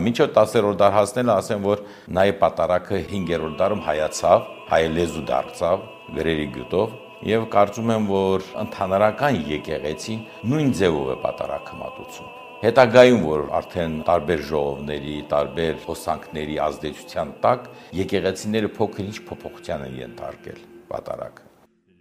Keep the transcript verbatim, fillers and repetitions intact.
Մինչև տասերորդ դար հասնելը ասեմ, որ նաև պատարագը հինգերորդ դարում հայացավ, հայ լեզու դարձավ գրերի գյուտով եւ կարծում եմ, որ ընդհանրական եկեղեցին նույն ձևով է պատարագը մատուցում։ Հետագայում, որ արդեն տարբեր ժողովների, տարբեր հոսանքների ազդեցության տակ եկեղեցիները փոքր-ինչ փոփոխության են ենթարկել պատարագը։